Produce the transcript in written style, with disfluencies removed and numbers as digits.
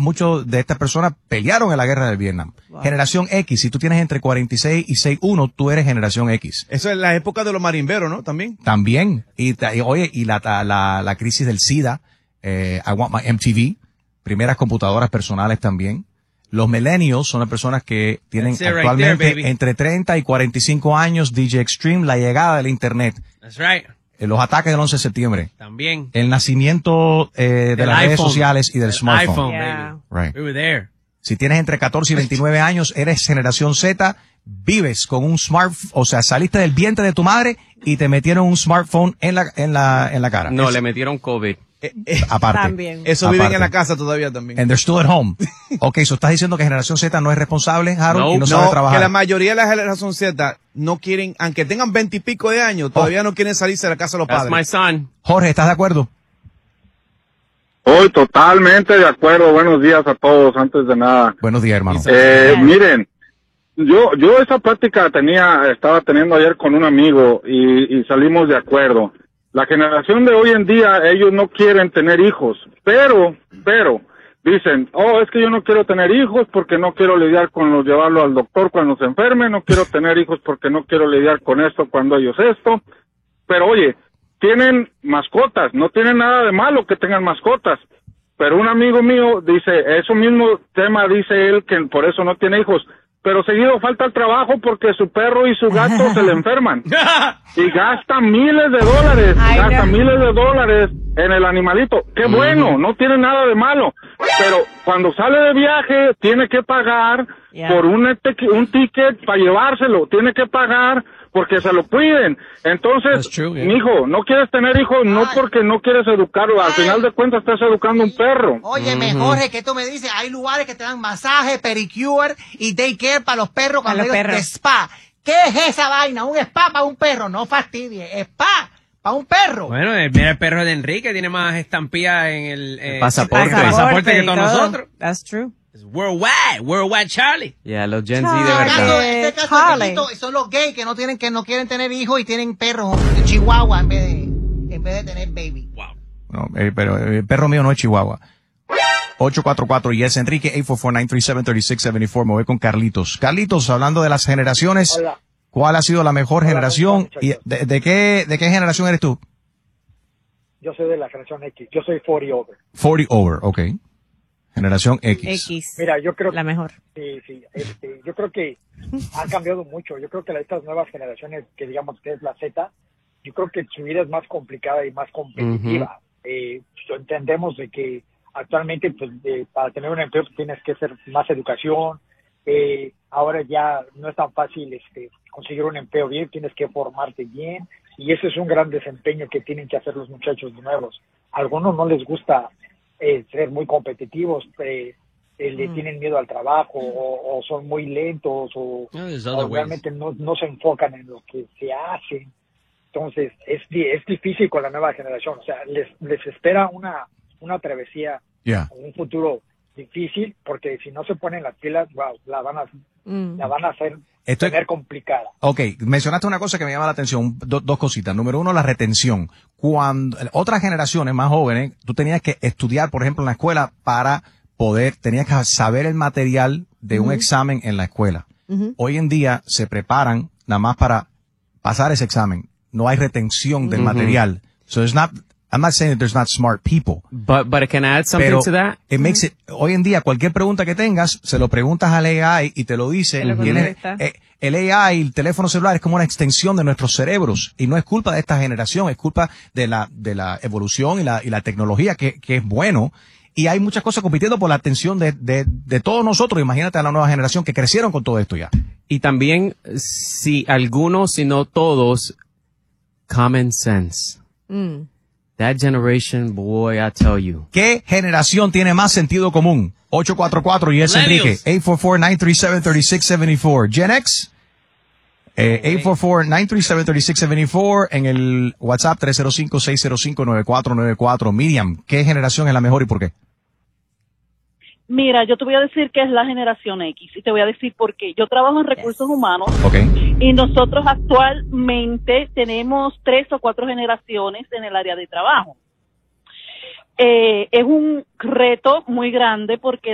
muchos de estas personas pelearon en la guerra del Vietnam. Wow. Generación X, si tú tienes entre 46 y 61, tú eres generación X. Eso es la época de los marimberos, ¿no? También. Y la crisis del SIDA, I Want My MTV, primeras computadoras personales también. Los millennials son las personas que tienen actualmente entre 30 y 45 años, DJ Extreme, la llegada del internet. That's right. Los ataques del 11 de septiembre. También. El nacimiento de las redes sociales y del smartphone. iPhone, baby. Right. We were there. Si tienes entre 14 y 29 años, eres generación Z, vives con un smartphone, o sea, saliste del vientre de tu madre y te metieron un smartphone en la cara. No, le metieron COVID. Aparte. También. Eso viven en la casa todavía también. And they're still at home. Okay, so estás diciendo que generación Z no es responsable, Harold, y no sabe trabajar. Que la mayoría de la generación Z no quieren, aunque tengan 20 y pico de años, todavía no quieren salirse de la casa de los padres. That's my son. Jorge, ¿estás de acuerdo? Hoy totalmente de acuerdo. Buenos días a todos, antes de nada. Buenos días, hermano. Miren, yo esa plática estaba teniendo ayer con un amigo y salimos de acuerdo. La generación de hoy en día, ellos no quieren tener hijos, pero, dicen, es que yo no quiero tener hijos porque no quiero lidiar con llevarlo al doctor cuando se enferme, no quiero tener hijos porque no quiero lidiar con esto cuando ellos esto. Pero oye, tienen mascotas, no tiene nada de malo que tengan mascotas. Pero un amigo mío dice, eso mismo tema dice él, que por eso no tiene hijos. Pero seguido falta el trabajo porque su perro y su gato se le enferman. Y gasta miles de dólares, miles de dólares en el animalito. Qué bueno, no tiene nada de malo. Pero cuando sale de viaje, tiene que pagar por un ticket para llevárselo. Tiene que pagar porque se lo cuiden. Entonces, mijo, no quieres tener hijos no porque no quieres educarlo. Al final de cuentas estás educando un perro. Oye, Jorge, que tú me dices, hay lugares que te dan masaje, pedicure y daycare para los perros cuando ellos de spa. ¿Qué es esa vaina? Un spa para un perro, no fastidie. Spa para un perro. Bueno, mira el perro de Enrique, tiene más estampillas en el pasaporte que todos nosotros. That's true. It's worldwide Charlie. Yeah, los Gen Z de verdad. En este caso son los gays que no quieren tener hijos y tienen perros de Chihuahua en vez de tener baby. Wow. No, pero el perro mío no es Chihuahua. 844 yes Enrique 844-937-3674. Me voy con Carlitos. Carlitos, hablando de las generaciones. Hola. ¿Cuál ha sido la mejor generación? ¿Y de qué generación eres tú? Yo soy de la generación X. Yo soy 40 over. 40 over, okay. Generación X. Mira, yo creo la mejor. Sí. Yo creo que ha cambiado mucho. Yo creo que estas nuevas generaciones, que digamos que es la Z, yo creo que su vida es más complicada y más competitiva. Entendemos de que actualmente, pues, para tener un empleo tienes que hacer más educación. Ahora ya no es tan fácil conseguir un empleo bien, tienes que formarte bien. Y ese es un gran desempeño que tienen que hacer los muchachos nuevos. A algunos no les gusta ser muy competitivos, le tienen miedo al trabajo o son muy lentos o realmente no se enfocan en lo que se hace. Entonces es difícil con la nueva generación, o sea, les espera una travesía, un futuro difícil, porque si no se ponen las pilas, la van a hacer tener complicada. Okay, mencionaste una cosa que me llama la atención, dos cositas. Número uno, la retención. Cuando otras generaciones más jóvenes, tú tenías que estudiar, por ejemplo, en la escuela tenías que saber el material de un examen en la escuela. Hoy en día se preparan nada más para pasar ese examen. No hay retención del material. So I'm not saying that there's not smart people. But can I add something to that? It makes it, hoy en día, cualquier pregunta que tengas, se lo preguntas al AI y te lo dice. El AI, el teléfono celular, es como una extensión de nuestros cerebros. Y no es culpa de esta generación, es culpa de la evolución y la tecnología, que es bueno. Y hay muchas cosas compitiendo por la atención de todos nosotros. Imagínate a la nueva generación que crecieron con todo esto ya. Y también, si algunos, si no todos, common sense. That generation, boy, I tell you. ¿Qué generación tiene más sentido común? 844 y es Enrique. 844-937-3674. Gen X. 844-937-3674 en el WhatsApp 305-605-9494. Miriam, ¿qué generación es la mejor y por qué? Mira, yo te voy a decir que es la generación X y te voy a decir por qué. Yo trabajo en recursos humanos y nosotros actualmente tenemos 3 o 4 generaciones en el área de trabajo. Es un reto muy grande porque